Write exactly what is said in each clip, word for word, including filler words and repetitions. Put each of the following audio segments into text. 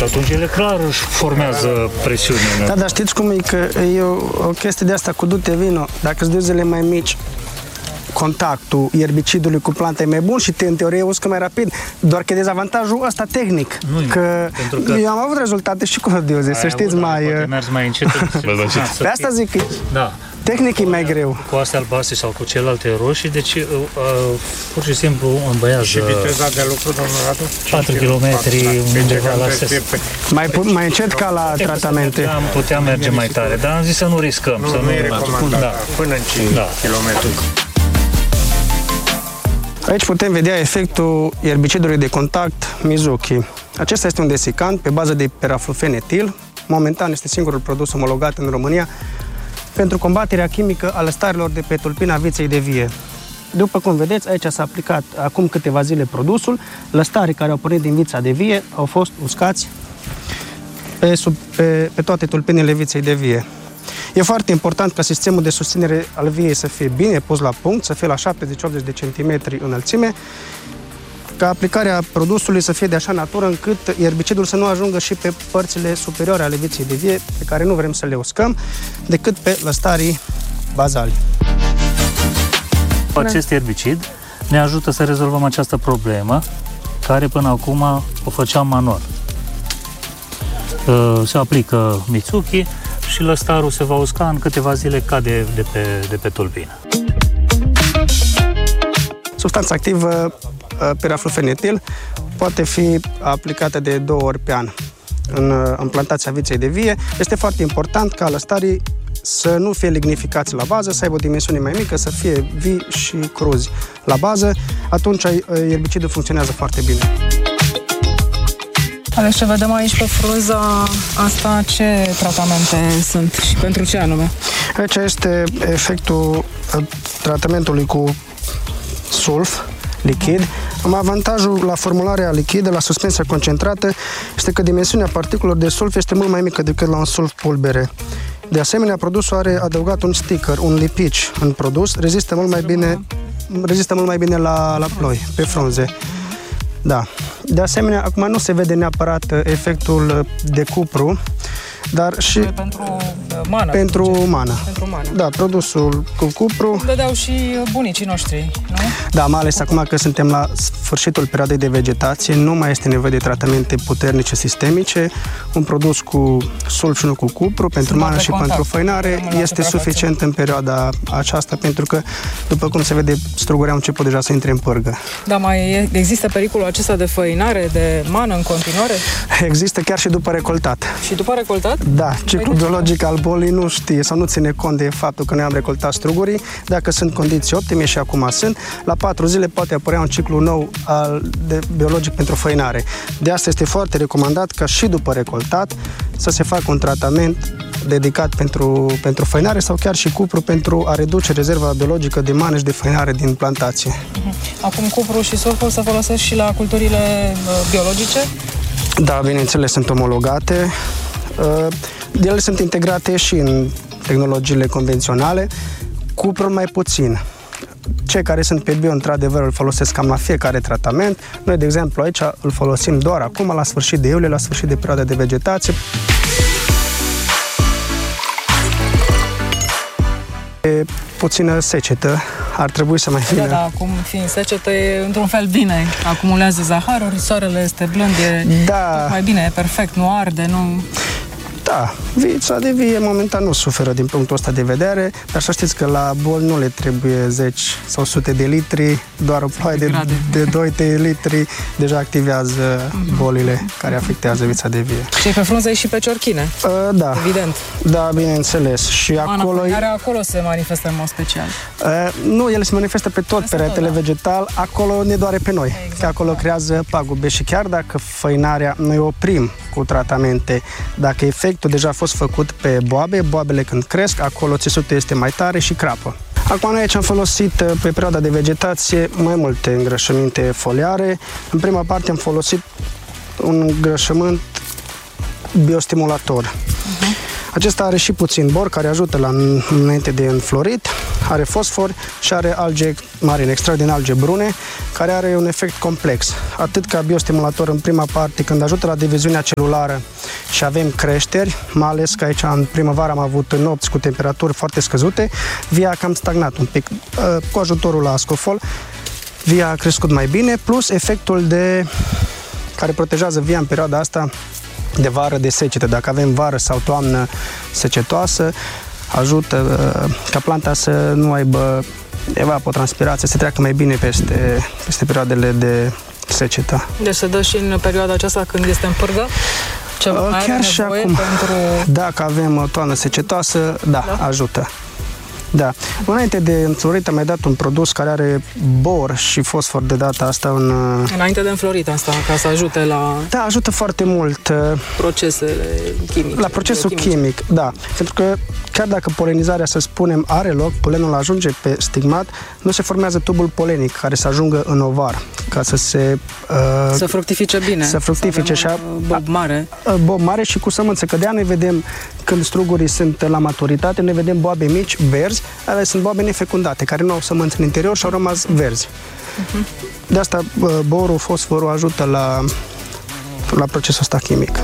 atunci ele clar își formează presiune. Da, dar știți cum e? Că e o, o chestie de asta cu du-te vino. Dacă sunt dozele mai mici, contactul ierbicidului cu planta e mai bun și te, în teorie uscă mai rapid, doar că e dezavantajul ăsta tehnic. Nu, că, că eu am avut rezultate și cu dioze, să știți, mai... Poate mergi mai încet. Pe asta zic că da. tehnic e mai greu. Cu astea albastre sau cu celelalte roșii, deci uh, pur și simplu îmbăiază... Și viteza de lucru, domnul Radu? patru kilometri, undeva la ses. Mai, mai încet ca la tratamente. Putea, putea merge mai tare, dar am zis să nu riscăm. Nu, să nu, nu e recomandat, da. Până în cinci da. kilometri. Aici putem vedea efectul ierbicidului de contact Mizuki. Acesta este un desicant pe bază de peraflufenetil. Momentan este singurul produs omologat în România pentru combaterea chimică a lăstarilor de pe tulpina viței de vie. După cum vedeți, aici s-a aplicat acum câteva zile produsul. Lăstarii care au pornit din vița de vie au fost uscați pe, sub, pe, pe toate tulpinile viței de vie. E foarte important ca sistemul de susținere al viei să fie bine pus la punct, să fie la șaptezeci la optzeci de centimetri înălțime, ca aplicarea produsului să fie de așa natură încât ierbicidul să nu ajungă și pe părțile superioare ale viței de vie, pe care nu vrem să le uscăm, decât pe lăstarii bazali. Acest ierbicid ne ajută să rezolvăm această problemă, care până acum o făceam manual. Se aplică Mizuki și lăstarul se va usca în câteva zile, cade de pe, de pe tulpină. Substanța activă peraflufenetil poate fi aplicată de două ori pe an în, în plantația viței de vie. Este foarte important ca lăstarii să nu fie lignificați la bază, să aibă o dimensiune mai mică, să fie vii și cruzi la bază. Atunci ierbicidul funcționează foarte bine. Alex, ce vedem aici pe frunza asta, ce tratamente sunt și pentru ce anume? Aici este efectul tratamentului cu sulf lichid. Am avantajul la formularea lichidă, la suspensia concentrată, este că dimensiunea particulelor de sulf este mult mai mică decât la un sulf pulbere. De asemenea, produsul are adăugat un sticker, un lipici în produs, rezistă mult mai bine, rezistă mult mai bine la, la ploi, pe frunze. Da. De asemenea, acum nu se vede neapărat efectul de cupru, dar și pentru mană. Pentru mană. Pentru mană. Da, produsul cu cupru. Cum dădeau și bunicii noștri, nu? Da, mai ales acum că suntem la sfârșitul perioadei de vegetație, nu mai este nevoie de tratamente puternice sistemice. Un produs cu sulf și nu cu cupru, pentru mană și pentru făinare, este suficient în perioada aceasta, pentru că, după cum se vede, strugurii au început deja să intre în pârgă. Dar mai există pericolul acesta de făinare, de mană în continuare? Există chiar și după recoltat. Și după recoltat? Da, ciclul biologic al bolii nu știe sau nu ține cont de faptul că noi am recoltat strugurii. Dacă sunt condiții optime și acum sunt, la patru zile poate apărea un ciclu nou al, de, biologic pentru făinare. De asta este foarte recomandat ca și după recoltat să se facă un tratament dedicat pentru, pentru făinare sau chiar și cupru pentru a reduce rezerva biologică de mană și de făinare din plantație. Acum cupru și sulful se folosesc și la culturile biologice? Da, bineînțeles, sunt omologate. Ele sunt integrate și în tehnologiile convenționale, cuprul mai puțin. Cei care sunt pe bio, într-adevăr, îl folosesc cam la fiecare tratament. Noi, de exemplu, aici îl folosim doar acum, la sfârșit de iulie, la sfârșit de perioada de vegetație. E puțină secetă, ar trebui să mai fie. Da, da, acum fiind secetă e într-un fel bine. Acumulează zaharuri, soarele este blând, e da. mai bine, e perfect, nu arde, nu... Da, vița de vie momentan nu suferă din punctul ăsta de vedere, dar să știți că la boli nu le trebuie zeci sau sute de litri, doar o ploaie de, de doi trei litri deja activează mm-hmm. bolile care afectează vița de vie. Și pe frunză e și pe ciorchine? Uh, da. Evident. Da, bineînțeles. Și acolo, care acolo se manifestă în mod special? Uh, nu, ele se manifestă pe tot peretele da. vegetal, acolo ne doare pe noi, exact, că acolo da. creează pagube și chiar dacă făinarea noi oprim cu tratamente, dacă efectul deja a fost făcut pe boabe, boabele când cresc, acolo țesutul este mai tare și crapă. Acum noi aici am folosit pe perioada de vegetație mai multe îngrășăminte foliare. În prima parte am folosit un îngrășământ biostimulator. Uh-huh. Acesta are și puțin bor, care ajută la înainte de înflorit. are fosfor și are alge marine, extract din alge brune, care are un efect complex. Atât ca biostimulator în prima parte, când ajută la diviziunea celulară și avem creșteri, mai ales că aici în primăvară am avut nopți cu temperaturi foarte scăzute, via a cam stagnat un pic. Cu ajutorul la Ascofol, via a crescut mai bine, plus efectul de care protejează via în perioada asta de vară, de secetă. Dacă avem vară sau toamnă secetoasă, ajută uh, ca planta să nu aibă evapotranspirație, să treacă mai bine peste, peste perioadele de secetă. Deci se dă și în perioada aceasta când este în pârgă? Ceva uh, chiar și acum, pentru... dacă avem o toamnă secetoasă, da, da, ajută. Da. Înainte de înflorit am mai dat un produs care are bor și fosfor de data asta în... Înainte de înflorit asta, ca să ajute la... Da, ajută foarte mult. Procesele chimice. La procesul chimice. chimic, da. Pentru că chiar dacă polenizarea, să spunem, are loc, polenul ajunge pe stigmat, nu se formează tubul polenic care să ajungă în ovar, ca să se... Uh, să fructifice bine. Să fructifice și a, bob mare. Bob mare și cu sămânță. Că de-aia noi vedem, când strugurii sunt la maturitate, ne vedem boabe mici, verzi, ale sunt boabe nefecundate, care nu au sămânță în interior și au rămas verzi. Uh-huh. De asta borul, fosforul ajută la, la procesul ăsta chimic.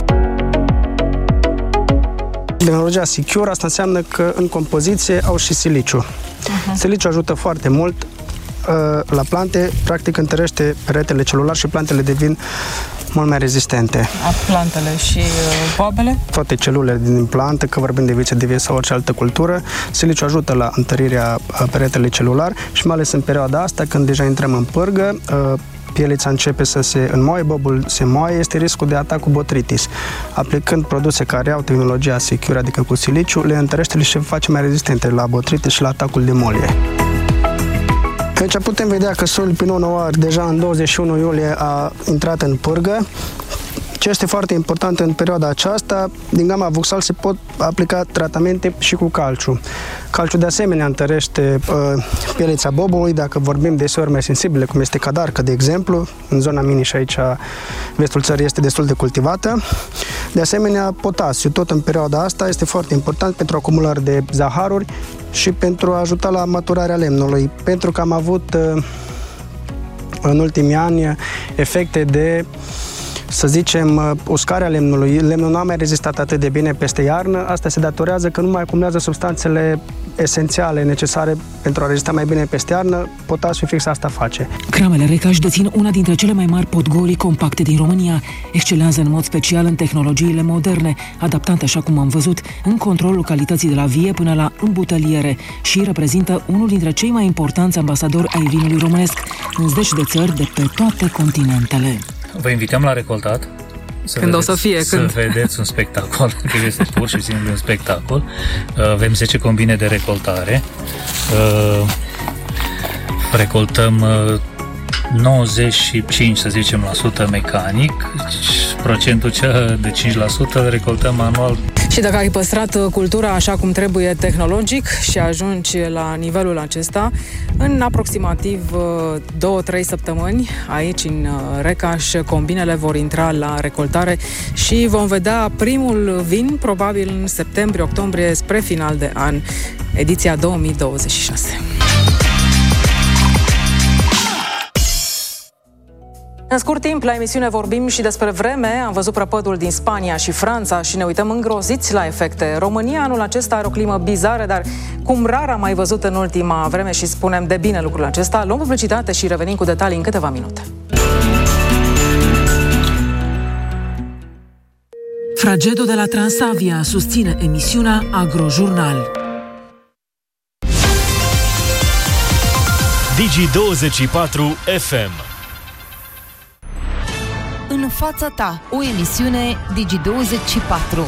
Tehnologia Secure, asta înseamnă că în compoziție au și siliciu. Uh-huh. Siliciu ajută foarte mult uh, la plante, practic întărește peretele celular și plantele devin mult mai rezistente. Plantele și uh, boabele? Toate celulele din plantă, că vorbim de viță, de vie sau orice altă cultură, siliciu ajută la întărirea peretele celular și mai ales în perioada asta, când deja intrăm în pârgă, uh, pielița începe să se înmoaie, bobul se moaie, este riscul de atac cu botritis. Aplicând produse care au tehnologia Secure, adică cu siliciu, le întărește și le face mai rezistente la botritis și la atacul de molie. Aici putem vedea că solul Pinot Noir deja în douăzeci și unu iulie a intrat în pârgă. Ce este foarte important în perioada aceasta, din gama Vuxal se pot aplica tratamente și cu calciu. Calciu de asemenea întărește uh, pielița bobului, dacă vorbim de sori mai sensibile, cum este cadarcă, de exemplu. În zona mini și aici vestul țării este destul de cultivată. De asemenea, potasiu, tot în perioada asta, este foarte important pentru acumulări de zaharuri și pentru a ajuta la maturarea lemnului, pentru că am avut uh, în ultimii ani efecte de, să zicem, uscarea lemnului. Lemnul nu a mai rezistat atât de bine peste iarnă. Asta se datorează că nu mai acumulează substanțele esențiale necesare pentru a rezista mai bine peste iarnă. Potasiul fix asta face. Cramele Recaș dețin una dintre cele mai mari podgolii compacte din România. Excelează în mod special în tehnologiile moderne, adaptante, așa cum am văzut, în controlul calității de la vie până la îmbuteliere și reprezintă unul dintre cei mai importanți ambasadori ai vinului românesc în zeci de țări de pe toate continentele. Vă invităm la recoltat. Să când vedeți, o să fie, să când... vedeți un spectacol, că este pur și simplu un spectacol. Avem zece combine de recoltare. Recoltăm nouăzeci și cinci, să zicem, la sută mecanic. Procentul de cinci la sută recoltăm manual. Și dacă ai păstrat cultura așa cum trebuie tehnologic și ajungi la nivelul acesta, în aproximativ două trei săptămâni, aici în Recaș, combinele vor intra la recoltare și vom vedea primul vin, probabil în septembrie-octombrie, spre final de an, ediția două mii douăzeci și șase. În scurt timp, la emisiune vorbim și despre vreme. Am văzut prăpădul din Spania și Franța și ne uităm îngroziți la efecte. România anul acesta are o climă bizară, dar cum rar am mai văzut în ultima vreme și spunem de bine lucrul acesta. Luăm publicitate și revenim cu detalii în câteva minute. Fragedo de la Transavia susține emisiunea Agrojurnal. Digi douăzeci și patru F M. În fața ta, o emisiune Digi douăzeci și patru.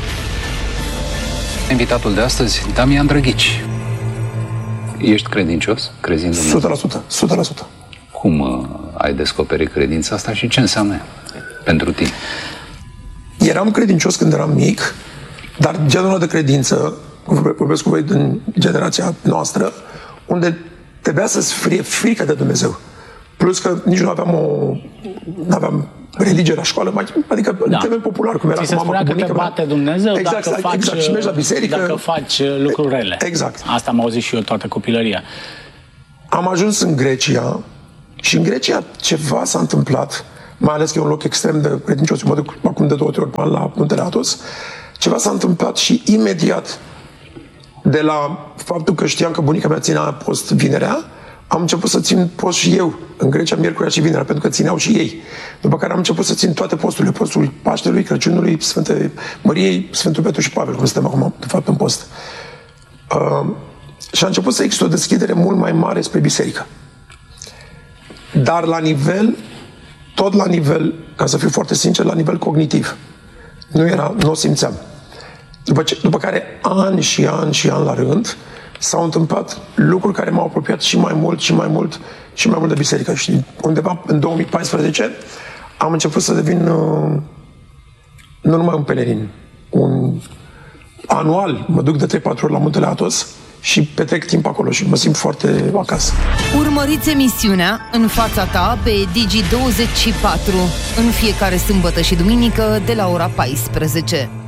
Invitatul de astăzi, Damian Drăghici. Ești credincios? Crezi în Dumnezeu? o sută la sută. o sută la sută. Cum uh, ai descoperit credința asta și ce înseamnă pentru tine? Eram credincios când eram mic, dar genul de credință, vorbesc cu voi din generația noastră, unde trebuia să-ți fie frică de Dumnezeu. Plus că nici nu aveam o... Nu aveam religie la școală, mai, adică da. Teme popular, cum era ți se spunea că te bate Dumnezeu exact, dacă, faci, exact, și mergi la biserică, dacă faci lucruri rele. Exact. Asta am auzit și eu toată copilăria. Am ajuns în Grecia și în Grecia ceva s-a întâmplat, mai ales că e un loc extrem de credincios, mă duc acum de două ori pe an la Muntele Athos, ceva s-a întâmplat și imediat de la faptul că știam că bunica mea ținea post vinerea, am început să țin post și eu în Grecia, miercurea și vinerea, pentru că țineau și ei. După care am început să țin toate posturile, postul Paștelui, Crăciunului, Sfânte Măriei, Sfântul Petru și Pavel, cum suntem acum, de fapt, în post. Uh, și a început să există o deschidere mult mai mare spre biserică. Dar la nivel, tot la nivel, ca să fiu foarte sincer, la nivel cognitiv. Nu era, nu o simțeam. După, ce, după care, ani și ani și ani la rând, s-au întâmplat lucruri care m-au apropiat și mai mult, și mai mult, și mai mult de biserică. Și undeva în două mii paisprezece am început să devin uh, nu numai un pelerin, un anual, mă duc de trei patru ori la Muntele Athos și petrec timp acolo și mă simt foarte acasă. Urmăriți emisiunea În fața ta pe Digi douăzeci și patru în fiecare sâmbătă și duminică de la ora paisprezece.